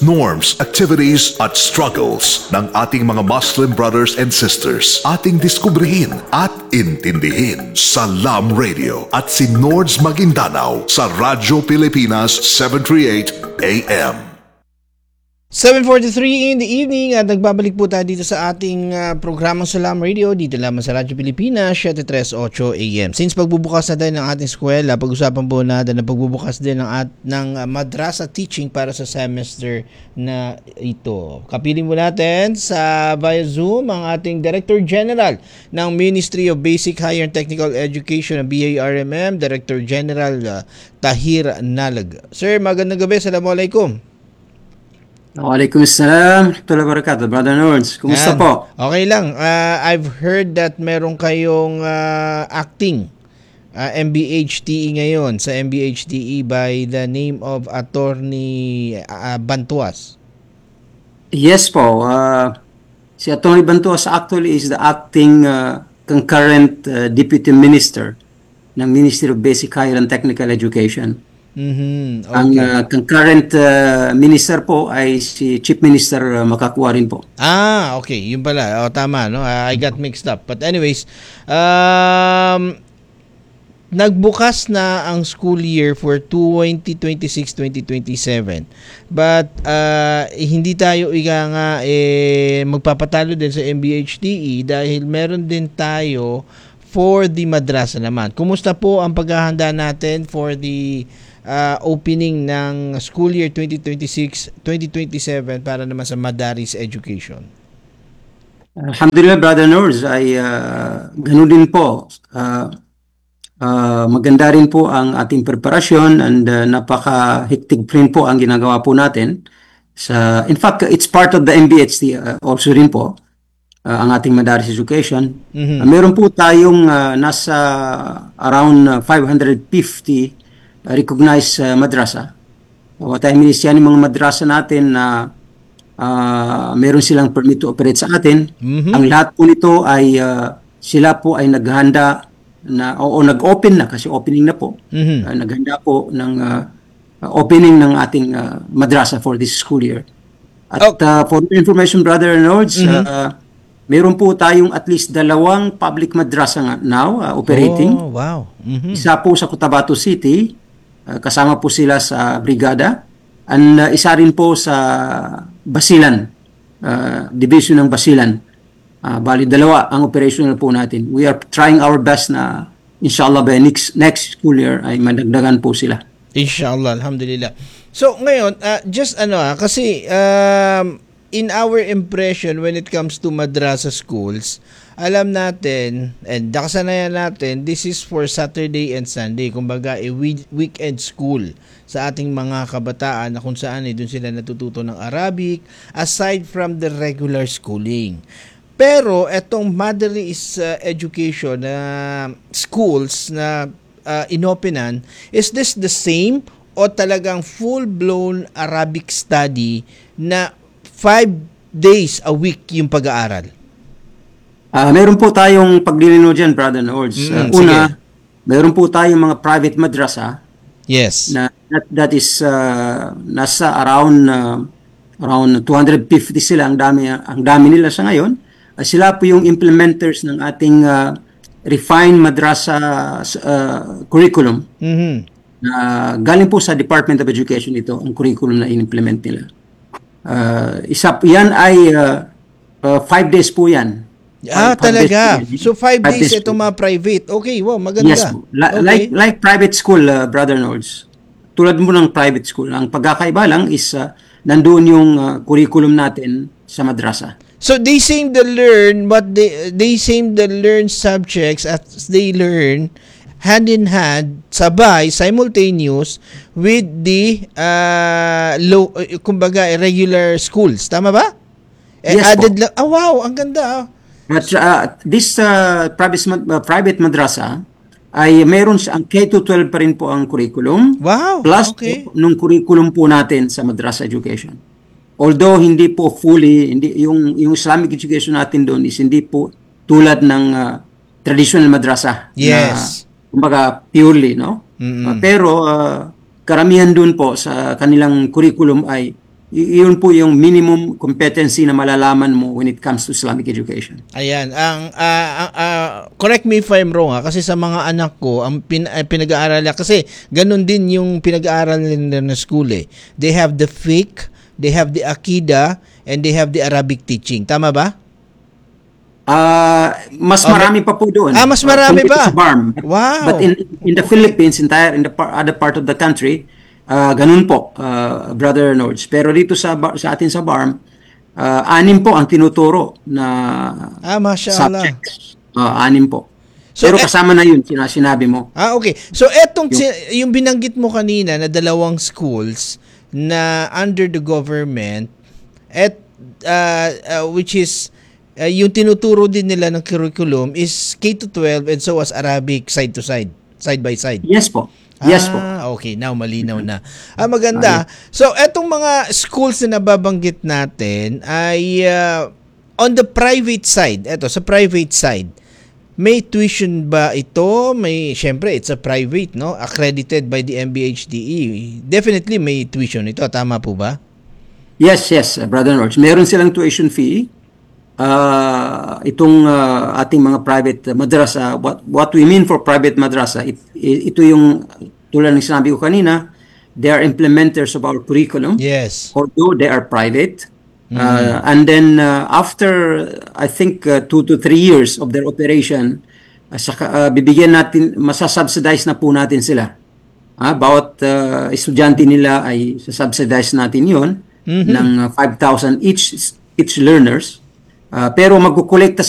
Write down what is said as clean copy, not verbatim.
norms, activities at struggles ng ating mga Muslim brothers and sisters. Ating diskubrihin at intindihin sa LAM Radio at si Nords Maguindanao sa Radyo Pilipinas 738 AM. 7:43 in the evening at nagbabalik po tayo dito sa ating programang Salam Radio dito lamang sa Radyo Pilipinas 738 AM. Since pagbubukas na din ng ating eskwela, pag-usapan po natin na pagbubukas din ng madrasa teaching para sa semester na ito. Kapiling po natin sa via Zoom ang ating Director General ng Ministry of Basic Higher and Technical Education ng BARMM, Director General Tahir Nalag. Sir, magandang gabi. Assalamualaikum. Waalaikumsalam warahmatullahi wabarakatuh. Brother Nords, kumusta po? Okay lang. I've heard that meron kayong acting MBHTE ngayon sa MBHTE by the name of Attorney Bantuas. Yes po. Si Attorney Bantuas actually is the acting concurrent Deputy Minister ng Ministry of Basic Higher and Technical Education. Mm-hmm. Okay. Ang concurrent minister po ay si Chief Minister Makakuwa rin po. Okay. Yun pala. Tama, no? I got mixed up. But anyways, nagbukas na ang school year for 2026-2027. But hindi tayo magpapatalo din sa MBHTE dahil meron din tayo for the madrasa naman. Kumusta po ang paghahanda natin for the opening ng school year 2026-2027 para naman sa Madaris Education? Alhamdulillah, Brother Nords, ay ganun din po. Maganda rin po ang ating preparasyon and napaka-hectic rin po ang ginagawa po natin. In fact, it's part of the MBHT also rin po, ang ating Madaris Education. Mm-hmm. Meron po tayong nasa around 550 recognized madrasa. Tayo minisyan yung mga madrasa natin na meron silang permit to operate sa atin. Mm-hmm. Ang lahat po nito ay sila po ay naghanda na o nag-open na kasi opening na po. Mm-hmm. Naghanda po ng opening ng ating madrasa for this school year. At for information, Brother Nords, meron po tayong at least 2 public madrasa now operating. Oh, wow. Mm-hmm. Isa po sa Cotabato City, kasama po sila sa Brigada, and isa rin po sa Basilan, Division ng Basilan. Bali 2 ang operational po natin. We are trying our best na inshallah by next school year ay madagdagan po sila. Inshallah, alhamdulillah. So ngayon, kasi in our impression when it comes to madrasa schools, alam natin and nakasanayan natin, this is for Saturday and Sunday, kumbaga weekend school sa ating mga kabataan na kung saan doon sila natututo ng Arabic aside from the regular schooling. Pero etong Madaris Education na schools na inopenan, is this the same o talagang full-blown Arabic study na 5 days a week yung pag-aaral? Meron po tayong paglilinaw dyan, Brother Nords. Una, meron po tayong mga private madrasa. Yes. That is nasa around 250 sila. Ang dami nila sa ngayon. Sila po yung implementers ng ating refined madrasa curriculum. Mm-hmm. Galing po sa Department of Education ito, ang curriculum na in-implement nila. Yan ay 5 days po yan. Talaga. So 5 days itong mga private. Okay, wow, maganda. Yes, like private school, Brother Nords. Tulad mo ng private school. Ang pagkakaiba lang is nandoon yung curriculum natin sa madrasa. So they seem to learn what they seem to learn subjects as they learn hand in hand, sabay, simultaneous with the kumbaga regular schools. Tama ba? Yes, added lang. Wow, ang ganda. But this private madrasa ay meron ang K-12 pa rin po ang curriculum. Wow, plus okay. Nung curriculum po natin sa madrasa education. Although hindi po fully, yung Islamic education natin doon is hindi po tulad ng traditional madrasa. Yes. Kumbaga purely, no? Pero karamihan doon po sa kanilang curriculum ay Yun po yung minimum competency na malalaman mo when it comes to Islamic education. Ayan, correct me if I'm wrong kasi sa mga anak ko, ang pinag-aaral nila, kasi ganun din yung pinag-aaral nila na school eh. They have the fiqh, they have the akida, and they have the Arabic teaching. Tama ba? Mas marami pa po doon. Mas marami compared pa? to BARM. Wow. But in the Philippines, in the other part of the country, ganun po, Brother Nords. Pero dito sa atin sa BARM, 6 po ang tinuturo na mashallah. subjects. 6 po. So, pero kasama na yun, sinabi mo. Okay. So, yung binanggit mo kanina na 2 schools na under the government which is yung tinuturo din nila ng curriculum is K-12 and so was Arabic side by side. Yes po. Yes po. Okay. Now, malinaw na. Maganda. So, etong mga schools na nababanggit natin ay on the private side. Sa private side, may tuition ba ito? Syempre, it's a private, no? Accredited by the MBHDE. Definitely may tuition ito. Tama po ba? Yes, Brother Nords. Meron silang tuition fee. Itong ating mga private madrasa, what we mean for private madrasa, ito yung tulad ng sinabi ko kanina, they are implementers of our curriculum. Yes. Although they are private. And then after, I think, 2 to 3 years of their operation, bibigyan natin, masasubsidize na po natin sila. Bawat estudyante nila ay sasubsidize natin yon ng 5,000 each learners. Pero magkukolekta